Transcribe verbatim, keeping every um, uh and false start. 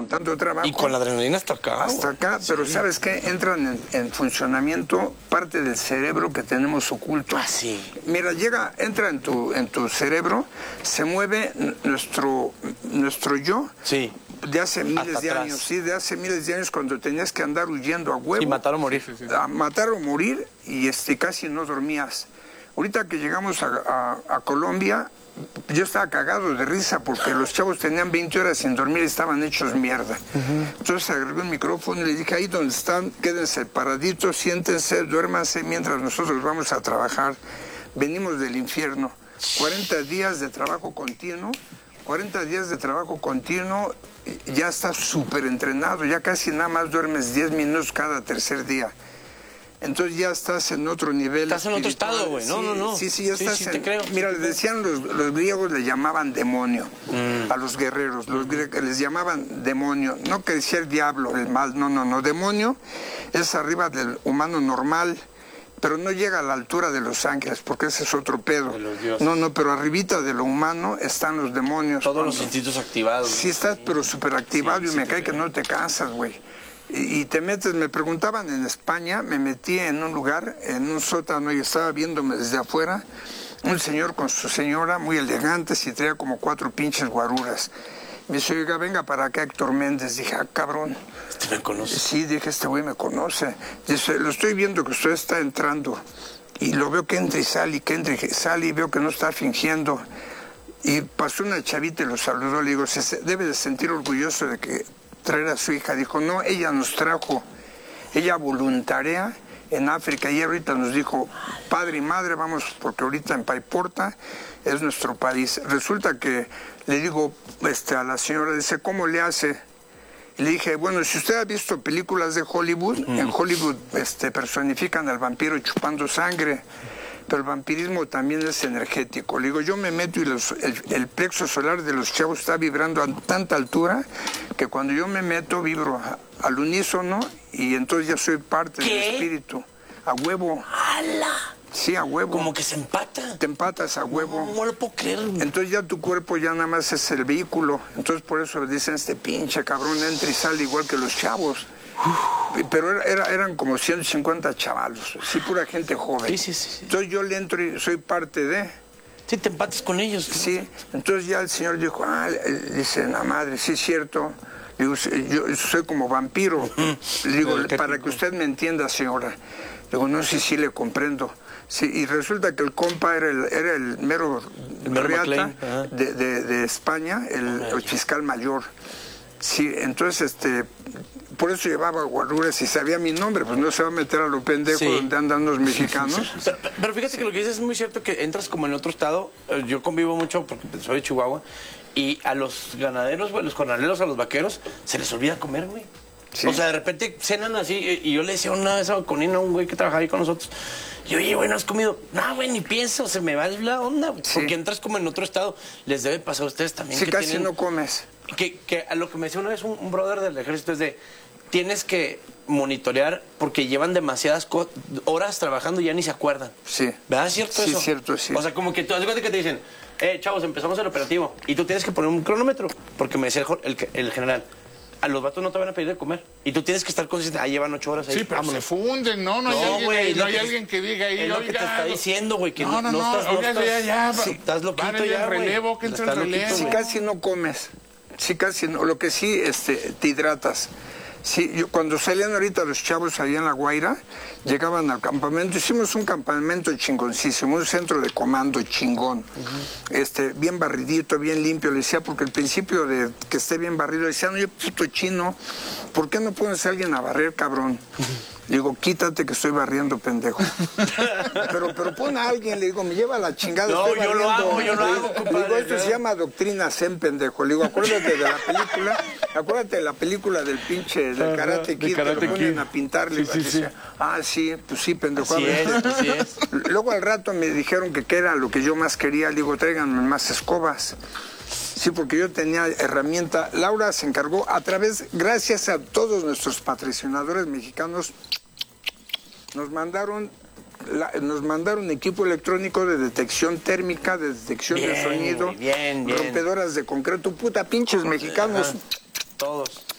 con tanto trabajo. Y con la adrenalina hasta acá. Hasta acá, sí. Pero ¿sabes qué? Entran en, en funcionamiento parte del cerebro que tenemos oculto. Ah, sí. Mira, llega, entra en tu, en tu cerebro, se mueve nuestro, nuestro yo. Sí. De hace miles hasta de atrás. años, sí, de hace miles de años cuando tenías que andar huyendo a huevo. Y matar o morir. Sí, sí, sí. A matar o morir y este, casi no dormías. Ahorita que llegamos a, a, a Colombia, yo estaba cagado de risa porque los chavos tenían veinte horas sin dormir y estaban hechos mierda. Uh-huh. Entonces agarré el micrófono y le dije, ahí donde están, quédense paraditos, siéntense, duérmanse mientras nosotros vamos a trabajar. Venimos del infierno. cuarenta días de trabajo continuo, cuarenta días de trabajo continuo, ya estás súper entrenado, ya casi nada más duermes diez minutos cada tercer día. Entonces ya estás en otro nivel. Estás en otro estado, güey. No, sí, no, no. Sí, sí, ya sí, estás sí, en... te creo. Mira, sí, les te decían los, los griegos, le llamaban demonio mm. a los guerreros. Los griegos les llamaban demonio. No que decía el diablo, el mal, no, no, no. Demonio es arriba del humano normal, pero no llega a la altura de los ángeles, porque ese es otro pedo. No, no, pero arribita de lo humano están los demonios. Todos cuando... los instintos activados. Sí, estás, pero súper activado, sí, y sí, me cae que no te cansas, güey. Y, y te metes, me preguntaban en España, me metí en un lugar, en un sótano, y estaba viéndome desde afuera, un señor con su señora, muy elegantes, y traía como cuatro pinches guaruras. Me dice, oiga, venga para acá, Héctor Méndez. Dije, ah, cabrón. ¿Este me conoce? Sí, dije, este güey me conoce. Dice, lo estoy viendo que usted está entrando. Y lo veo que entra y sale, y que entra y sale, y veo que no está fingiendo. Y pasó una chavita y lo saludó. Le digo, se debe de sentir orgulloso de que traer a su hija. Dijo, no, ella nos trajo. Ella voluntarea en África. Y ahorita nos dijo, padre y madre, vamos, porque ahorita en Paiporta es nuestro país. Resulta que le digo este, a la señora, dice, ¿cómo le hace? Y le dije, bueno, si usted ha visto películas de Hollywood, mm. en Hollywood este, personifican al vampiro chupando sangre, pero el vampirismo también es energético. Le digo, yo me meto y los, el, el plexo solar de los chavos está vibrando a tanta altura que cuando yo me meto vibro a, al unísono y entonces ya soy parte ¿Qué? del espíritu. A huevo. ¡Hala! Sí, a huevo. Como que se empata. Te empatas a huevo. No, no lo puedo creer. Entonces ya tu cuerpo ya nada más es el vehículo. Entonces por eso dicen, este pinche cabrón entra y sale igual que los chavos. Uf. Pero era, era, eran como ciento cincuenta chavalos. Sí, pura gente joven. Sí, sí, sí, sí. Entonces yo le entro y soy parte de... Sí, te empatas con ellos. Sí. Entonces ya el señor dijo, ah, dice, la madre, sí es cierto. Le digo, yo soy como vampiro. Le digo, para que usted me entienda, señora. Le digo, no, sí, sí, le comprendo. Sí, y resulta que el compa era el, era el mero, el mero reata de, de, de España, el, el fiscal mayor. Sí, entonces, este, por eso llevaba guaruras y sabía mi nombre, pues no se va a meter a lo pendejo sí. donde andan los mexicanos. Pero, pero fíjate sí. que lo que dices es muy cierto, que entras como en otro estado. Yo convivo mucho porque soy de Chihuahua, y a los ganaderos, güey, los jornaleros, a los vaqueros, se les olvida comer, güey. Sí. O sea, de repente cenan así, y yo le decía una vez a Conina, un güey que trabajaba ahí con nosotros, y oye, güey, ¿no has comido? No, güey, ni pienso, se me va la onda, sí. porque entras como en otro estado. Les debe pasar a ustedes también. Sí, que casi tienen, no comes. Que, que a lo que me decía una vez un, un brother del ejército es de, tienes que monitorear porque llevan demasiadas horas trabajando y ya ni se acuerdan. Sí. ¿Verdad? ¿Es cierto sí, eso? Sí, cierto, sí. O sea, como que tú, haz de cuenta que te dicen, eh, chavos, empezamos el operativo, y tú tienes que poner un cronómetro, porque me decía el, el, el general, a los vatos no te van a pedir de comer. Y tú tienes que estar consciente. Ah, llevan ocho horas ahí. Sí, pero vámonos. se funden, ¿no? No, no hay, alguien, wey, no hay que, alguien que diga ahí. Es lo que te está diciendo, güey. Que no, no, no. no estás, Oiga, no estás, ya, ya. Sí, estás loquito Vale, ya, el relevo, que entra el relevo. Sí, casi no comes. Sí, casi no. Lo que sí, este, te hidratas. Sí, yo, cuando salían ahorita los chavos allá en La Guaira, llegaban al campamento, hicimos un campamento chingoncísimo, un centro de comando chingón, uh-huh. este, bien barridito, bien limpio, le decía, porque al principio de que esté bien barrido, le decían, oye, puto chino, ¿por qué no pones a alguien a barrer, cabrón? Le digo, quítate que estoy barriendo, pendejo. pero, pero pon a alguien, le digo, me lleva la chingada. No, yo lo hago, yo lo hago, compadre. Le digo, esto se llama doctrina Zen, pendejo. Le digo, acuérdate de la película, acuérdate de la película del pinche, del Karate Kid, que lo ponen a pintarle. Sí, sí, sí. Ah, sí, pues sí, pendejo. Así es, así es. Luego al rato me dijeron que qué era lo que yo más quería. Le digo, tráiganme más escobas. Sí, porque yo tenía herramienta. Laura se encargó a través, gracias a todos nuestros patrocinadores mexicanos, nos mandaron, la, nos mandaron equipo electrónico de detección térmica, de detección bien, de sonido, bien, bien. rompedoras de concreto, puta, pinches mexicanos. Ajá. Todos.